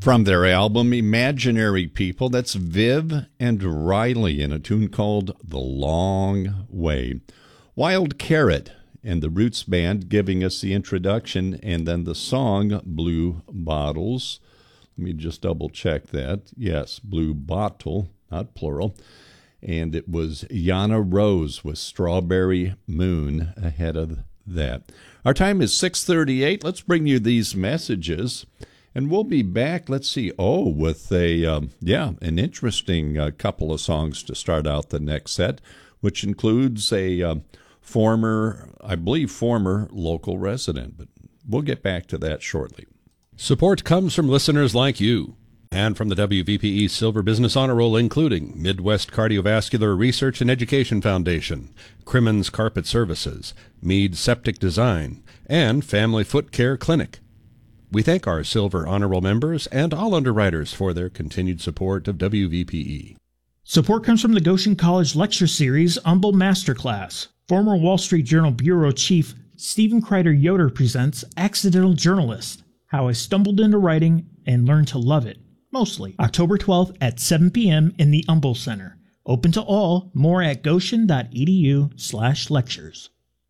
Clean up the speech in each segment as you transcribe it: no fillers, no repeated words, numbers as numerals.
From their album Imaginary People, that's Viv and Riley in a tune called The Long Way. Wild Carrot and the Roots Band giving us the introduction, and then the song Blue Bottles. Let me just double check that. Yes, Blue Bottle, not plural. And it was Yana Rose with Strawberry Moon ahead of that. Our time is 6:38. Let's bring you these messages. And we'll be back, let's see, with an interesting couple of songs to start out the next set, which includes a former local resident. But we'll get back to that shortly. Support comes from listeners like you and from the WVPE Silver Business Honor Roll, including Midwest Cardiovascular Research and Education Foundation, Crimmins Carpet Services, Mead Septic Design, and Family Foot Care Clinic. We thank our Silver Honor Roll members and all underwriters for their continued support of WVPE. Support comes from the Goshen College Lecture Series Humble Masterclass. Former Wall Street Journal Bureau Chief Stephen Kreider Yoder presents Accidental Journalist, How I Stumbled into Writing and Learned to Love It, mostly. October 12th at 7 p.m. in the Humble Center. Open to all. More at goshen.edu/lectures.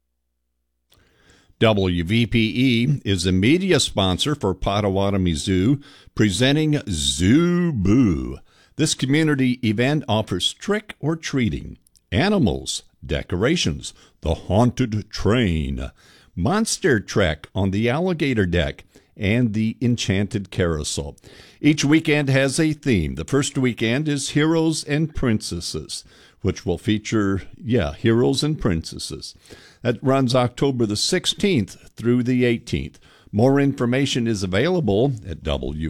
WVPE is a media sponsor for Potawatomi Zoo, presenting Zoo Boo. This community event offers trick or treating, animals, decorations, the haunted train, monster trek on the alligator deck, and the enchanted carousel. Each weekend has a theme. The first weekend is Heroes and Princesses, which will feature, heroes and princesses. That runs October the 16th through the 18th. More information is available at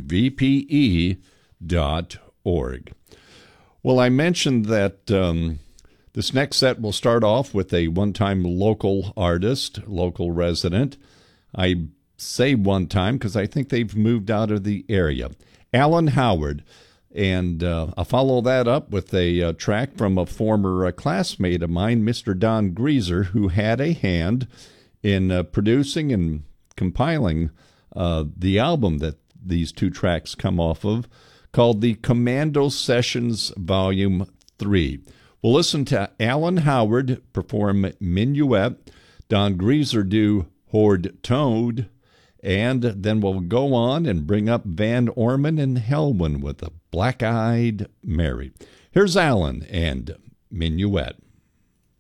wvpe.org. Well, I mentioned that this next set will start off with a one-time local artist, local resident. I say one time because I think they've moved out of the area. Alan Howard. And I'll follow that up with a track from a former classmate of mine, Mr. Don Greaser, who had a hand in producing and compiling the album that these two tracks come off of, called the Commando Sessions Volume 3. We'll listen to Alan Howard perform Minuet, Don Greaser do Horde Toad, and then we'll go on and bring up Van Orman and Helwin with a Black-Eyed Mary. Here's Alan and Minuet.